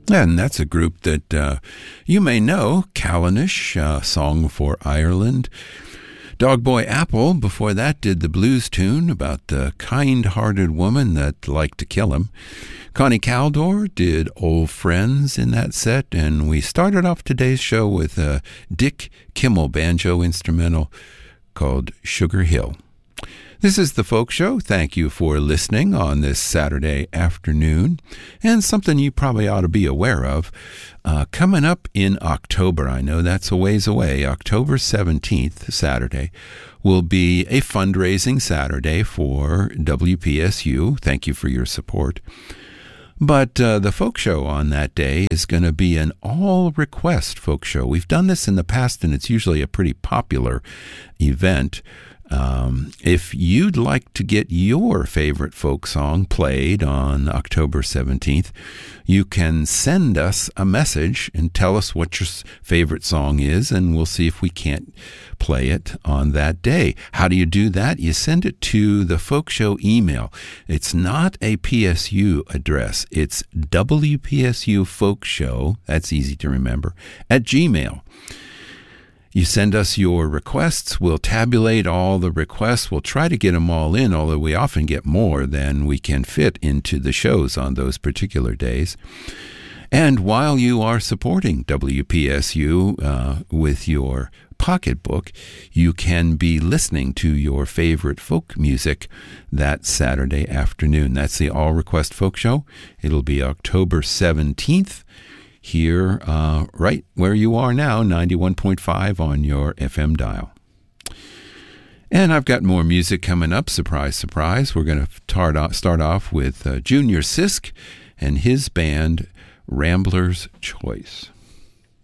And that's a group that you may know, Callanish, Song for Ireland. Dogboy Apple, before that, did the blues tune about the kind-hearted woman that liked to kill him. Connie Caldor did Old Friends in that set, and we started off today's show with a Dick Kimmel banjo instrumental called Sugar Hill. This is the Folk Show. Thank you for listening on this Saturday afternoon. And something you probably ought to be aware of, coming up in October, I know that's a ways away, October 17th, Saturday, will be a fundraising Saturday for WPSU. Thank you for your support. But the Folk Show on that day is going to be an all-request folk show. We've done this in the past, and it's usually a pretty popular event. If you'd like to get your favorite folk song played on October 17th, you can send us a message and tell us what your favorite song is, and we'll see if we can't play it on that day. How do you do that? You send it to the Folk Show email. It's not a PSU address. It's WPSU Folk Show, that's easy to remember, at Gmail. You send us your requests. We'll tabulate all the requests. We'll try to get them all in, although we often get more than we can fit into the shows on those particular days. And while you are supporting WPSU with your pocketbook, you can be listening to your favorite folk music that Saturday afternoon. That's the All Request Folk Show. It'll be October 17th. Here, right where you are now, 91.5 on your FM dial. And I've got more music coming up. Surprise, surprise. We're going to start off with Junior Sisk and his band, Rambler's Choice.